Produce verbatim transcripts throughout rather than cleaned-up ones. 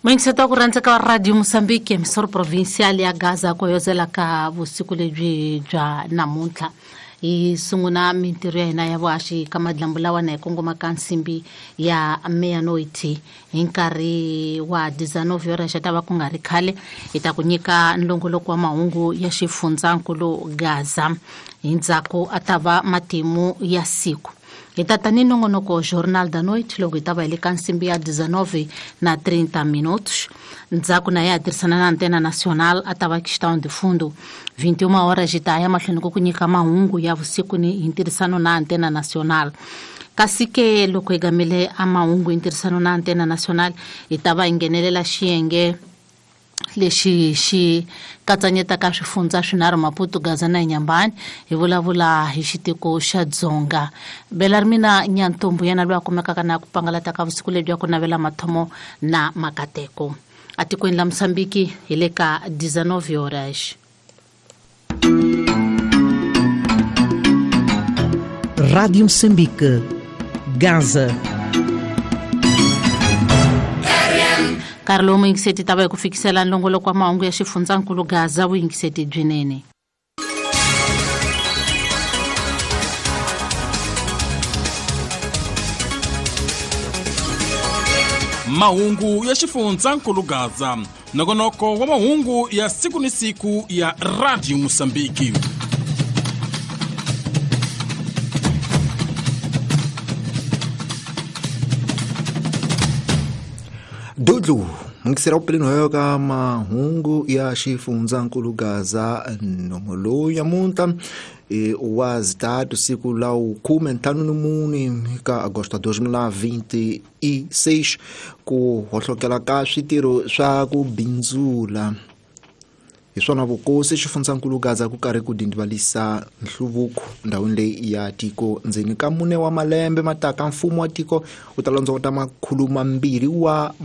Mwingiseta ku rhandza ka Radio Mozambique emisoro provincial ya Gaza ko yozela ka vusiku lebyi bya namuntlha i sunguna mintirho ya hina ya vuhaxi ka madlambulawa na kongoma ka nsimbi ya meanoiti hi nkarhi wa dizanove horas ta va ku nga ri khale hi ta ku nyika nlongoloko wa mahungu ya xifundzakulu Gaza hi ndzhaku a ta va matimu ya siku. Hi ta tani nongonoko Jornal da Noite loko hi ta va hi le ka nsimbi ya dizanove na trinta minutos ndzhaku na ya tirhisana na Antena Nacional a ta va Kixtão de Fundo vinte e uma horas hi ta ya mahlweni ku nyika mahungu ya vusiku ni hi ntirhisano na Antena Nacional. Kasi ke loko hi gamele a mahungu hi ntirhisano na Antena Nacional hi ta va hi nghenelela xiyenge lexi xi katsanyeta ka swifundza swinharhu Maputo, Gaza na Nyambani hi vulavula hi xitiko xa Dzonga. Bela ri mina Nyantombo yena lwa kumekaka na ku pangalata ka vusiku lebyi ku navela mathomo na makateko atikweni la Mozambique hi le ka dizanove horas. Radio Moçambique, Gaza. Carlo Mwingiseti tava kufikisela nlongoloko wa mahungu ya xifundzakulu Gaza Wingiseti Byenene. Mahungu ya xifundzakulu Gaza, nongonoko wa mahungu ya siku ni siku ya Radio Mozambique. Dudu Mngisera upeleni hoyo ka mahungu ya xifundzakulu Gaza nomolo ya munta e was dado siku la khume ntlhanu ni mune ka Agosto dois mil e vinte e seis ku hohlokela ka switiro swa ku bindzula hi swona vukosi xifundzakulu Gaza ku karhi ku dindvalisa nhluvuko ndhawini leyi ya tiko ndzeni ka mune wa malembe mataka mfumo wa tiko u ta londzota makhulu mambirhi wa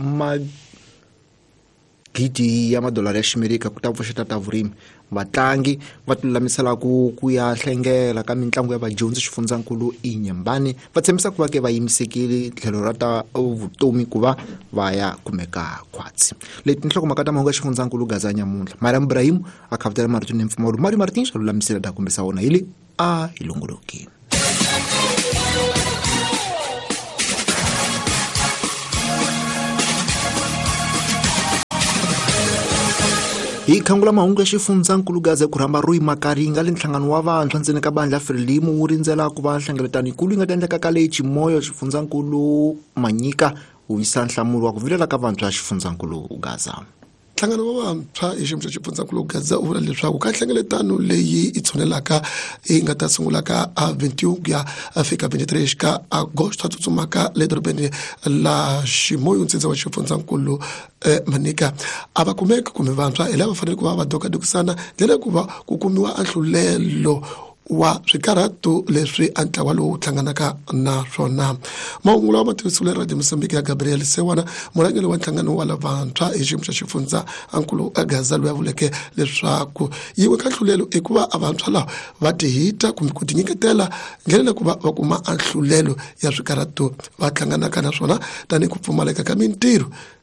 magidi ya madolari ya ximerika ku ta pfuxeta ta vurimi. Vatlangi va tilulamisela ku ku ya hlengela ka mitlangu ya vadyondzi xifundzakulu iNyambani va tshembisa ku va ke va yimisekile tlhelo ra ta vutomi ku va va ya kumeka khwatsi. Leti nhlokomhaka ta mahungu ya xifundzakulu Gaza nyamuntlha Mariam Ibrahim a khavitela maritini mfumo Mari Martins a lulamisela ta kombisa wona hili a hilongolokini. Hi khangula mahungu ya xifundzakulu Gaza ku rhamba Rui Makaringa le nhlangano wa vantshwa ndzeni ka bandla Frelimo wu rindzela ku va nhlengeletano yikulu yi nga ta endleka ka leyi Chimoyo xifundzakulu Manyika wu yisa nhlamulo wa ku vilela ka vantshwa xifundzakulu Gaza. Nhlangano wa vantshwa hi xiyimo xa xifundzakulu Gaza u vula leswaku ka nhlengeletano leyi i tshunelaka yi nga ta sungula ka veintiuno ku ya fika veintitrês ka Agosto a tsutsumaka le dorobeni la Chimoyo ntsindza wa xifundzakulu Manika a va kumeka kumbe vantshwa hi lava fanele ku va va dokadokisana ndlela ku va ku kumiwa anhlulelo wa swikarhato leswi a ntlawa lowu hlanganaka na swona. Mahungu lawa ma tivisiwile Radio Mozambique ya Gabriel Sewana murhangeri wa nhlangano wa lavantshwa hi xiyimo xa xifundzakulu Gaza loyi a vuleke leswaku yiwe ka nhlulelo i ku va avantshwa lawa va tihita kumbe ku tinyiketela ndlela ku va va kuma anhlulelo ya swikarhato va hlanganaka na swona tanihi ku pfumaleka ka mintirho,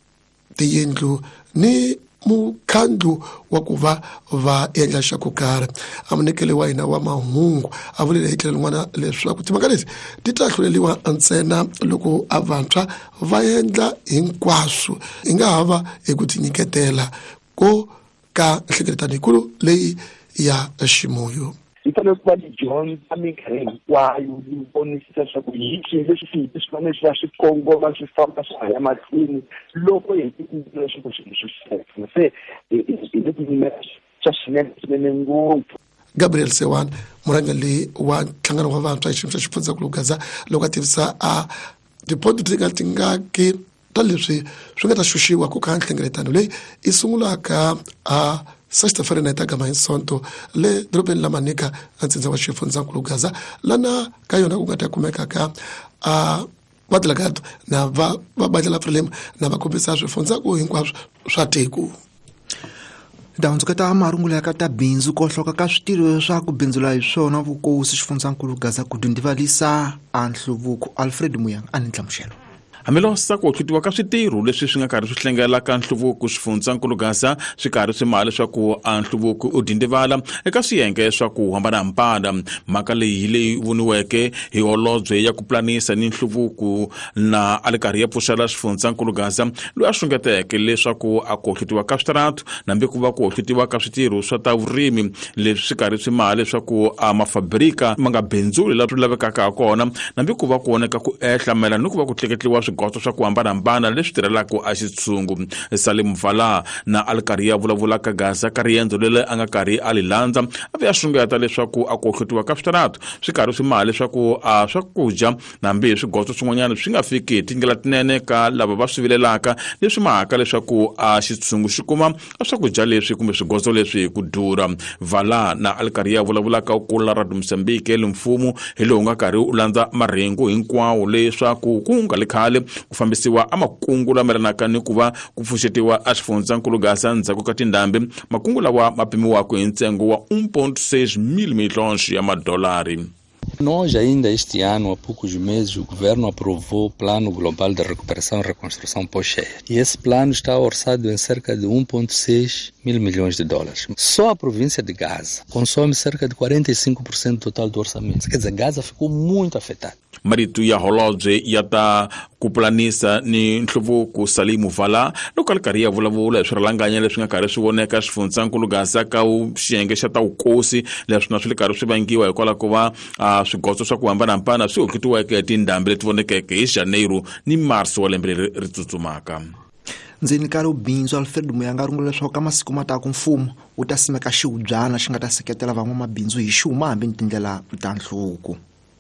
tiyindlu ni mukhandlu wa ku va va endla xa ku karhi. Amunekele wa hina wa mahungu a vulile hi tlhelo n'wana leswaku timhaka leti ti ta hluleliwa ntsena loko avantshwa va endla hinkwaswo hi nga ha va hi ku tinyiketela ko ka nhlengeletano yikulu leyi ya Ximoyo. Hi fanele ku va dyondza minkarhi hinkwayo yi vonisisa leswaku hi swihi leswi swi swi fanele swi va swi kongoma swi famba swi haya mahlweni loko hi tikumile leswaku swilo swi hlayisana se hi le ku yimela swa swinene swinene ngopfu. Gabriel Sewan murhangeri wa nhlangano wa vantshwa hi xiyimo xa xifundzakulu Gaza loko a tivisa a tipondo ti nga tingaki ta leswi swi nga ta xuxiwa ku ka nhlengeletano leyi i sungulaka a Sexta Fahrenheit agama insonto le dorobeni la Manika ntsindza wa xifundzakulu Gaza lana ka yona ku nga ta kumeka ka a vadelegado na va va bandla la Frelimo na va kombisa swifundzakulu hinkwaswo swa tiko. Ndawunzuka ta marungulo ya ka ta bindzu ko hloka ka switiro swa ku bindzula hi swona vukosi xifundzakulu Gaza ku dindvalisa a nhluvuko. Alfred Muyanga a ni ntlamuxelo. Hamilosa ku tlhutiwa ka switirho leswi swi nga karhi swi hlengela ka nhluvuko Xifundzakulu Gaza swi karhi swi mali swa ku a nhluvuko u dindivala eka swiyenge swa ku hambanahambana. Mhaka leyi leyi voniweke hi holobye ya ku planisa ni nhluvuko na alikarhi ya pfuxela Xifundzakulu Gaza loyi a xungeteke leswaku a ku tlhutiwa ka switaratu nambe ku va ku tlhutiwa ka switirho swa ta vurimi leswi swi karhi swi mali leswaku a mafabrika ma nga benzuli la swi lavekaka kona nambe ku va ku oneka ku ehlamela ni ku va ku tleketliwa swigoto swa ku hambanahambana leswi tirhelaka a xitshungu. Salim Vala na alikarhi ya vulavulaka Gaza ka riendzo leri a nga karhi a li landza a ve a xungeta leswaku a ku tlhutiwa ka switaratu swi karhi swi mali leswaku a swakudya nambe swigoto swin'wanyana swi nga fiki tingela tinene ka lava va swi vilelaka leswi mahaka leswaku a xitshungu xi kuma a swakudya leswi kumbe swigoto leswi ku durha. Vala na alikarhi ya vulavulaka ku la Radio Mozambique le mfumo hi lowu nga karhi u landza marengo hinkwawo leswaku ku nga le khale ku fambisiwa a makungu lameranaka ni ku va ku pfuxetiwa a Xifundzakulu Gaza ndzhaku ka tindhambi. Makungu lawa ma pimiwaka hi ntsengo wa um ponto seis mil milhões ya madolari. Nós ainda este ano, há poucos meses, o governo aprovou o Plano Global de Recuperação e Reconstrução pós-cheia. E esse plano está orçado em cerca de um ponto seis mil milhões de dólares. Só a província de Gaza consome cerca de quarenta e cinco por cento do total do orçamento. Quer dizer, Gaza ficou muito afetada. Marito ya holobye ya ta ku planisa ni nhluvuko Salim Vala loko alikarhi ya vulavula hi swirhalanganya leswi nga karhi swi voneka Xifundzakulu Gaza ka xiyenge xa ta vukosi leswi na swi le karhi swi vangiwa hikwalaho ko va swigoto swa ku hambanahambana swi hoketiweke hi tindhambi leti vonekeke hi Janeiro ni Marso wa lembe leri ri tsutsumaka. Ndzeni ka bindzu Alfred Muyanga rungula leswaku ka masiku mataka mfumo wu ta simeka xihubyana xi nga ta seketela van'wamabindzu hi xuma hambi ni tindlela ta nhluvuko.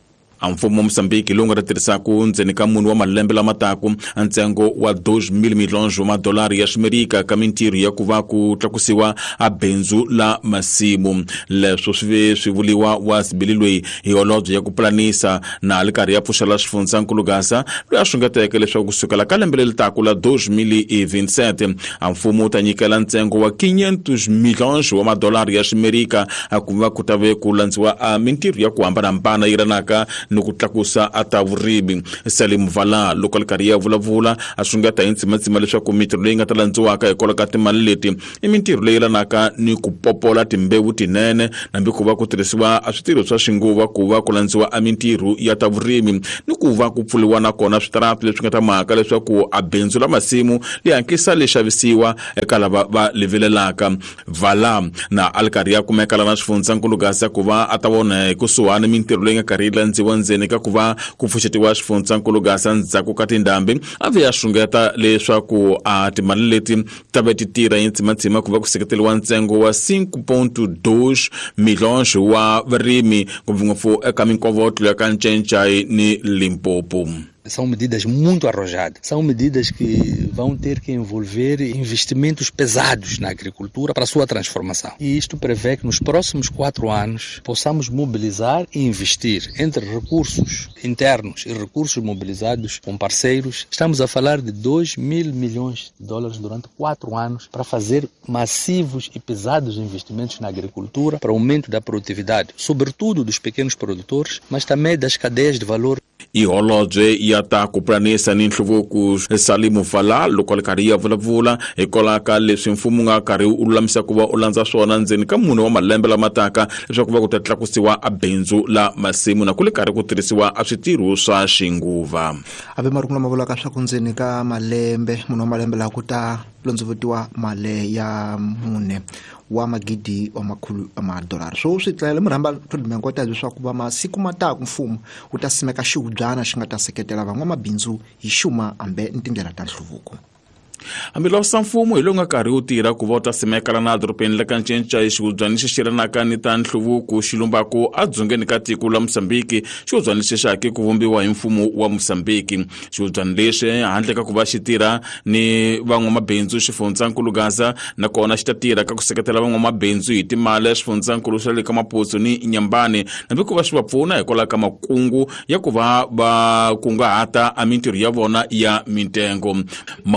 A mfumo wa Mozambique lowu nga ta tirhisaka ndzeni ka munhu wa malembe lama taku a ntsengo wa dois mil milhões wa madolari ya Ximerika ka mintirho ya ku va ku tlakusiwa a bindzu la masimu. Leswo swi ve swi vuliwa wa Sibili loyi hi holobye ya ku planisa na alikarhi ya pfuxela Xifundzakulu Gaza loyi a xungeteke leswaku kusukela ka lembe leri taku la dois mil e vinte e sete a mfumo wu ta nyikela ntsengo wa quinhentos milhões wa madolari ya Ximerika a ku va ku ta ve ku landziwa a mintirho ya ku hambanahambana yi ranaka ni ku tlakusa a ta vurimi. Salim Vala loko alikarhi ya vulavula a xungeta hi ntsimatsima leswaku mintirho leyi nga ta landziwaka hikwalaho ka timali leti i mintirho leyi lanaka ni ku popola timbewu tinene nambi ku va ku tirhisiwa a switirho swa xinguva ku va ku landziwa a mintirho ya ta vurimi ni ku va ku pfuliwa na kona switaratu leswi nga ta mhaka leswaku a bindzu la masimu li hankisa le xavisiwa eka lava va livelelaka. Vala na alikarhi ya kumeka lana Xifundzakulu Gaza ku va a ta vona hi kusuhani mintirho leyi nga karhi landziwa ndzeni ka ku va ku pfuxetiwa Xifundzakulu Gaza ndzhaku ka tindhambi a ve ya xungeta leswaku a timali leti ta ve ti tirha hi ntsimatsima ku va ku seketeliwa ntsengo wa cinco ponto dois milhões wa varimi ngopfungopfu eka minkovotlo ya ka Ncencai ni Limpopo. São medidas muito arrojadas, são medidas que vão ter que envolver investimentos pesados na agricultura para a sua transformação. E isto prevê que nos próximos quatro anos possamos mobilizar e investir entre recursos internos e recursos mobilizados com parceiros. Estamos a falar de dois mil milhões de dólares durante quatro anos para fazer massivos e pesados investimentos na agricultura para aumento da produtividade, sobretudo dos pequenos produtores, mas também das cadeias de valor. I holobye ya ta ku planisa ni nhluvuko Salim Vala loko alikarhi ya vulavula hikwalaho ka leswi mfumo nga karhi u lulamisa ku va u landza swona ndzeni ka munhu wa malembe lama taka leswaku va ku ta tlakusiwa a bindzu la masimu na ku le karhi ku tirhisiwa a switirho swa xinguva. Ave marungula ma vulaka swa ku ndzeni ka malembe munhu wa malembe la ku ta londzovetiwa male ya mune wa magidi wa makhulu ma dollar. So swi tlela murhamba Fredman ta leswaku va masiku mataka mfumo u ta simeka xihubyana xi nga ta seketela van'wamabindzu hi xuma ambe ni tindlela ta nhluvuko. Hambiloko mfumo hi lowu nga karhi wu tirha ku va u ta simekela na doropeni le ka Ncencai xihubyana lexi xi xiranaka ni ta nhluvuko xi lumbaka adzongeni ka tiko la Mozambique. Xihubyana lexi xi hake ku vumbiwa hi mfumo wa Mozambique. Xihubyana lexi handle ka ku va xi tirha ni van'wamabindzu Xifundzakulu Gaza nakona xi ta tirha ka ku seketela van'wamabindzu hi timali ya Xifundzakulu xa le ka Maputo ni Nyambane nambe ku va swi va pfuna hikwalaho ka makungu ya ku va va kunguhata a mintirho ya vona ya mitengo. Mahungu lama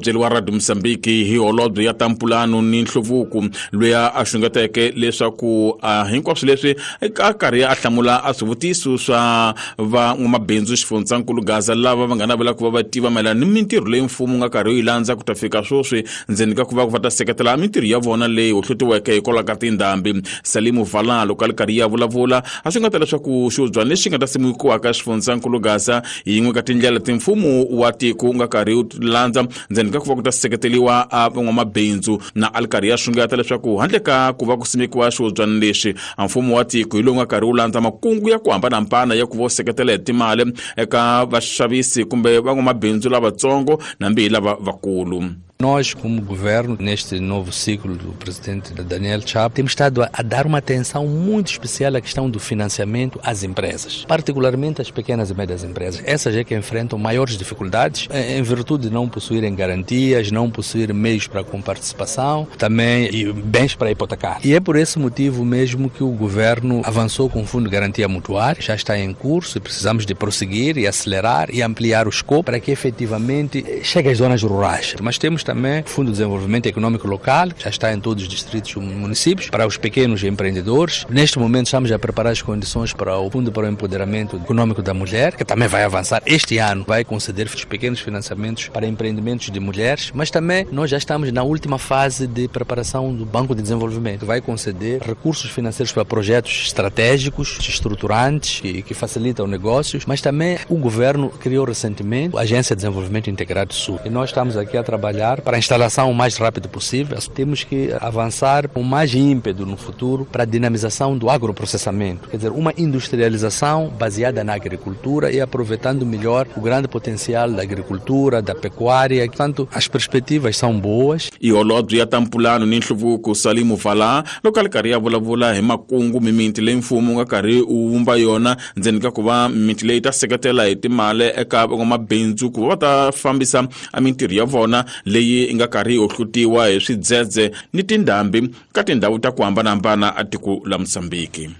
mubyeli wa Radio Msambiki hi holobye ya tampulano ni nhluvuko loyi a xungeteke leswaku hinkwaswo leswi eka karhi a hlamula a swivutiso swa van'wamabindzu xifundzakulu Gaza lava va nga navela ku va va tiva mayelana ni mintirho leyi mfumo nga karhi yi landza ku ta fika swoswi ndzeni ka ku va ku va ta seketela mintirho ya vona leyi hohlutiweke hikwalaho ka tindhambi. Salimu Valala loko a ri karhi ya vulavula a swi nga ta leswaku xihodzwana lexi nga ta simekiwa ka xifundzakulu Gaza hi yin'we ka tindlela ti mfumo wa tiko nga karhi wu landza ndzeni ka ku va ku ta seketeliwa a van'wamabindzu na a ri karhi ya xungeta leswaku handle ka ku va ku simekiwa xihodzwana lexi a mfumo wa tiko hi lowu nga karhi wu landza makungu ya ku hambanahambana ya ku va seketela hi timali eka vaxavisi kumbe van'wamabindzu lavatsongo na mbihi lava vakulu. Nós, como governo, neste novo ciclo do presidente Daniel Chapo, temos estado a, a dar uma atenção muito especial à questão do financiamento às empresas, particularmente às pequenas e médias empresas. Essas é que enfrentam maiores dificuldades em, em virtude de não possuírem garantias, não possuírem meios para comparticipação, também e bens para hipotecar. E é por esse motivo mesmo que o governo avançou com o Fundo de Garantia Mutuária, já está em curso e precisamos de prosseguir e acelerar e ampliar o escopo para que efetivamente chegue às zonas rurais. Mas temos também o Fundo de Desenvolvimento Econômico Local, que já está em todos os distritos e municípios, para os pequenos empreendedores. Neste momento estamos a preparar as condições para o Fundo para o Empoderamento Econômico da Mulher, que também vai avançar este ano, vai conceder os pequenos financiamentos para empreendimentos de mulheres, mas também nós já estamos na última fase de preparação do Banco de Desenvolvimento, que vai conceder recursos financeiros para projetos estratégicos, estruturantes e que facilitam negócios, mas também o governo criou recentemente a Agência de Desenvolvimento Integrado Sul, e nós estamos aqui a trabalhar para a instalação o mais rápido possível. Temos que avançar com mais ímpeto no futuro para a dinamização do agroprocessamento, quer dizer, uma industrialização baseada na agricultura e aproveitando melhor o grande potencial da agricultura, da pecuária. Portanto, as perspectivas são boas. E holobye ya tampulano ni nhluvuko Salimu Valala loko a ri karhi ya vulavula hi makungu mimiti leyi mfumo nga karhi wu vumba yona ndzeni ka ku va mimiti leyi ta seketela hi timali eka van'wamabindzu ku va va ta fambisa mintirho ya vona leyi inga karhi hohlutiwa hi swidzedze ni tindhambi ka tindhawu ta ku hambanahambana a tiko la Msambiki.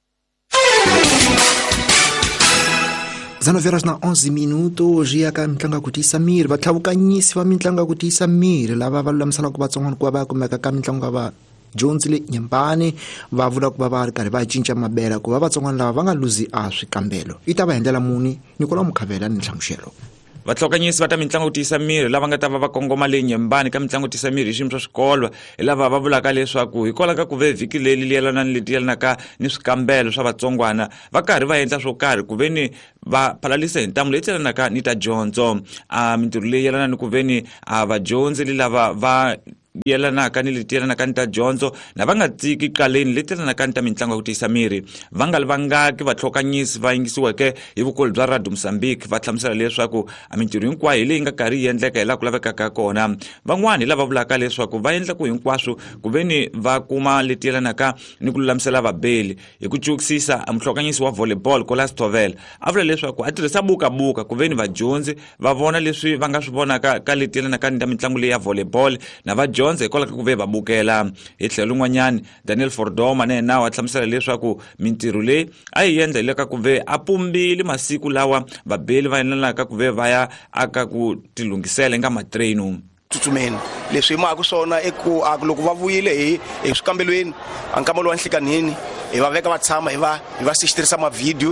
dezenove horas na onze minuto hoje ya ka mitlangu ya ku tiyisa miri vatlhavukanyisi va mitlangu ya ku tiyisa miri lava va lulamisanaka vatsongwana ku va va kumeka ka mitlangu ya va dyondzi le Nyembani va vula ku va va ri karhi va cinca mabela ku va vatsongwana lava va nga luzi a swikambelo i ta va hendlela muni Nikola Mukhavela ni nhlamuxelo. Vatlhokanyisi va ta mitlangu yo tiyisa miri lava nga ta va va kongoma le Nyembani ka mitlangu yo tiyisa miri hi xiyimo swa swikolo hi lava va vulaka leswaku hikwalaho ka ku ve vhiki leli liyelana ni leti yelanaka ni swikambelo swa vatsongwana va karhi va endla swo karhi ku ve ni va phalalisa hi ntamu leyi yelanaka ni ta dyondzo a mintirho leyi yelana ni ku ve ni a vadyondzi lava va yelanaka ni leti yelanaka ni ta dyondzo na va nga tsiki qaleni leti yelanaka ni ta mitlangu ya ku tiyisa miri va nga vangaki vatlhokanyisi va yingisiweke hi vukulu bya Radio Msambiki va hlamusela leswaku a mintirho hinkwayo leyi nga karhi yi endleka hi laha ku lavekaka kona van'wani lava vulaka leswaku va endla ku hinkwaswo ku ve ni va kuma leti yelanaka ni ku lulamisela vabeli hi ku cukisisa a muhlokanyisi wa volleyball Kolas Tovel a vula leswaku a tirhisa bukabuka ku ve ni vadyondzi va vona leswi va nga swi vonaka ka leti yelanaka ni ta mitlangu leyi ya volleyball na vadyondzi hikwalaho ka ku ve va bukela hi tlhelo rin'wanyani Daniel Fordoma na yena wa hlamusela leswaku mintirho leyi a yi endla hileka ku ve a pumbile masiku lawa vabeli va endlanaka ku ve va ya aka ku tilungisela eka matreno tsutsumeni leswi hi maka swona i ku loko va vuyile hi hi swikambelweni a nkama wa nhlikanini hi va veka va tshama hi va hi va sixitirisa mavideo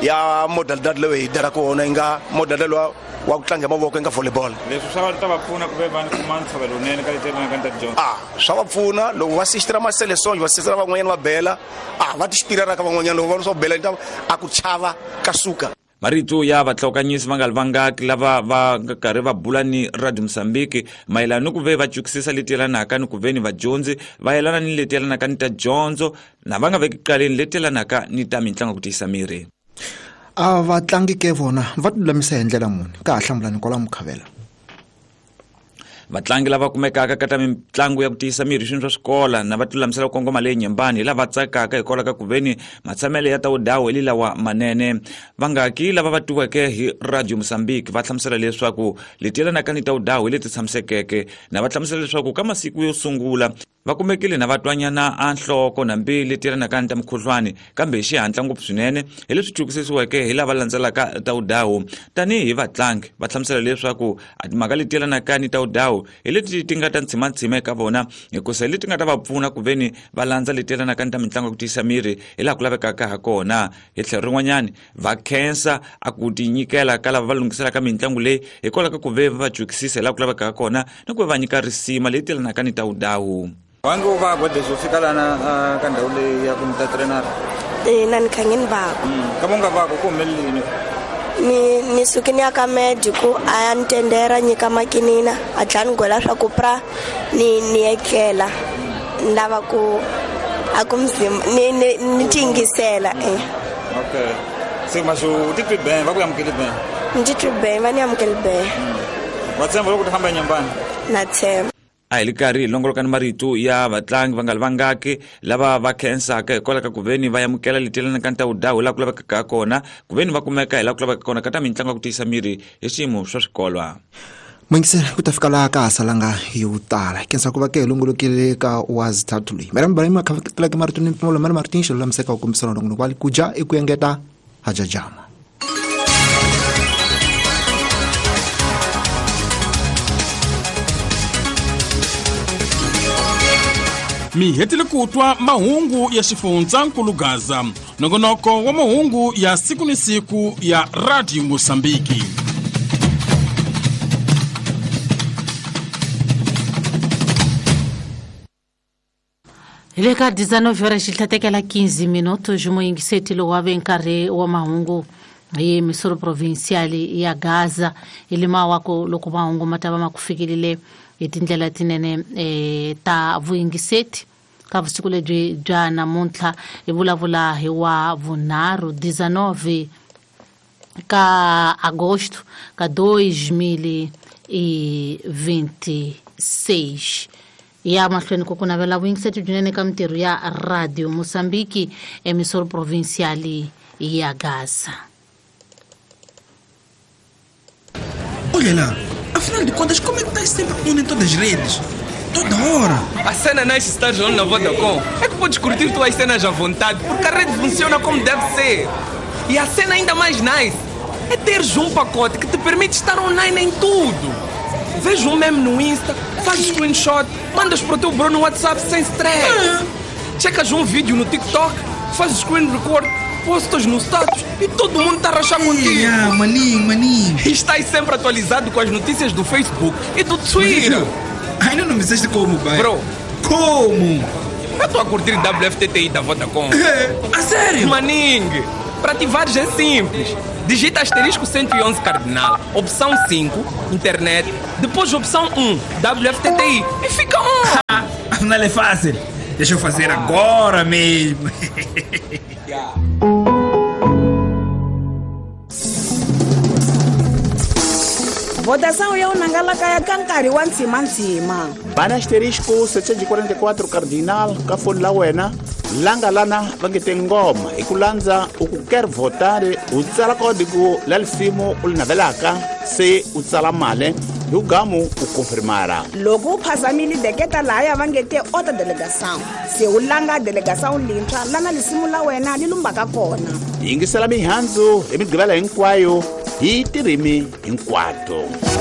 ya modalidade leyi hi dara kona yi nga modalidade wa wa ku tlanga mavoko eka volleyball leswi swa ta va pfuna ku ve va kuma ntshovelo nene ka leti yelanaka ni ta dyondzo ah swa va pfuna loko va sixitirisa maseleson va sixitirisa van'wanyana va bela ah va ti xitirela ka van'wanyana loko va swo bela a ku chava ka suka marito ya vatlhokanyisi va nga vangaki lava va nga karhi va bula ni Radio Msambiki mayelana ni ku ve va cukisisa leti yelanaka ni ku ve ni vadyondzi va yelana ni leti yelanaka ni ta dyondzo na va nga veki qaleni leti yelanaka ni ta mitlangu ku tiyisa miri a vatlangi ke vona va lulamisa hi ndlela muni ka ha hlamula Nikola Mukhavela. vatlangi lava kumekaka ka ta mitlangu ya ku tiyisa miri hi swilo swa swikola na va tilulamisela ku kongoma leyi Nyembani lava tsakaka hikwalaho ka ku ve ni matshamelo ya tawudawu hi lawa manene vangaki lava va tiweke hi Radio Msambiki va hlamusela leswaku leti yelanaka ni tawudawu hi leti tshamisekeke na va hlamusela leswaku ka masiku yo sungula va kumekile na vatwanyana a nhloko na mbilu leti yelanaka ta mukhuhlwani kambe hi xihatla ngopfu swinene hi leswi tshukisisiweke hi lava landzelaka tawudawu tanihi vatlangi va hlamusela leswaku timhaka leti yelanaka ni tawudawu hi leti ti nga ta ntshimantsima eka vona hikusa hi leti nga ta va pfuna ku veni va landza leti yelanaka ni ta mitlangu ya ku tiyisa miri hi laha ku lavekaka ha kona hi tlhelo rin'wanyani va khensa a ku tinyikela ka lava va lunghiselaka mitlangu leyi hikwalaho ka ku ve va jukisisa hi laha ku lavekaka kona ni ku va nyika risima leyi yelanaka ni tawudawu. Wange uvagwa deswo fika lana ka ndhawu leyi ya ku mi ta trenara? Ina ni khange ni vagwa. Kama u nga vagwa ku humelelini? ni ni suki ni ya ka medical a ya ni tendera nyika makinina a tlhela ni gwela swa ku pra ni ni etlela ni lava ku a ku mzima ni ni ni tingisela eh. Okay. Se masho titwe ben va ku yamukela ben? Ni titwe ben va ni yamukela ben. Wa tshemba loko ti hamba nyambani? Na tshemba. A hi li karhi hi longolokani marito ya vatlangi va nga vangaki lava va khensaka hikwalaho ka ku veni va yamukela leti yelanaka ni tawudawu laha ku lavekaka kona ku veni va kumeka hi laha ku laveka kona ka ta mitlangu ya ku tiyisa miri hi swiyimo swa swikolwa. Mwingisela ku ta fika laha ka ha salanga yo tala kensa ku va ke hi longolokile ka wazi thathu leyi mara mbala ma khavatela marito ni mpfulo mara martin xilo lamiseka ku kumbisana nongo kwali ku ja eku engeta hajajama. Mi hetile kutwa mahungu ya Xifundzakulu Gaza, nongonoko wa mahungu ya siku ni siku ya Radio Mosambiki. Ile ka dezenove horas xihlatekela quinze minutos moyingisetilo wa venkarhi wa mahungu hi misoro provinciali ya Gaza ilima wako loko mahungu matava makufikilile hi tindlela tinene e, ta vuyingiseti ka vusiku lebyi bya namuntlha hi vulavula hi wa vunharhu dezenove ka agosto ka dois mil e vinte e seis ya mahlweni ku kunavela vuyingiseti byinene ka mitirho ya Radio Mosambiki emisoro provinciali ya Gaza. Olha lá, afinal de contas, como é que estás sempre pondo em todas as redes? Toda hora. A cena nice está jogando na Vodacom. É que podes curtir tuas cenas à vontade, porque a rede funciona como deve ser. E a cena ainda mais nice é teres um pacote que te permite estar online em tudo. Veja um meme no Insta, fazes screenshot, mandas para o teu bro no WhatsApp sem stress. É. Checas um vídeo no TikTok, fazes screen record, postas no status e todo mundo está a rachar contigo. Yeah, maninho, maninho. E estás sempre atualizado com as notícias do Facebook e do Twitter. Ainda não me disseste como, pai? Bro, como? Eu estou a curtir W F T T I da Vodacom. É? A sério? Maninho, para ativares é simples. Digita asterisco cento e onze cardinal, opção cinco, internet, depois opção um, W F T T I e fica on. Afinal é fácil. Deixa eu fazer agora mesmo. Votação eu nangalaka ya kankari wa ntsima-ntsima. Bana asterisco setecentos e quarenta e quatro cardinal ka foni la wena langa lana va nge te ngoma hi ku landza u ku quer votar u tsala código la lifimo u li navelaka se u tsala male hi ugamu u confirmara loko u phazamile deketa lahaya va nge te ota delegação se u langa delegação lintshwa lana lisimu la wena li lumbaka kona yingisela mihandzu hi migqivela hinkwayo hi tirimi hinkwato.